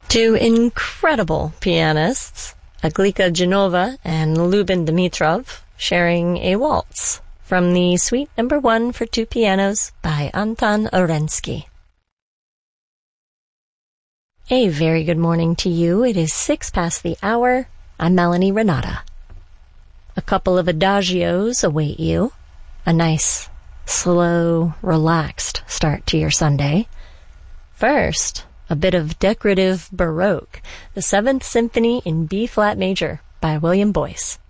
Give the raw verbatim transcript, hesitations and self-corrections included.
Two incredible pianists, Aglika Genova and Lubin Dimitrov, sharing a waltz from the Suite Number One for Two Pianos by Anton Orensky. A very good morning to you. It is six past the hour. I'm Melanie Renata. A couple of adagios await you. A nice, slow, relaxed start to your Sunday. First, a bit of decorative Baroque, the Seventh Symphony in B-flat major by William Boyce.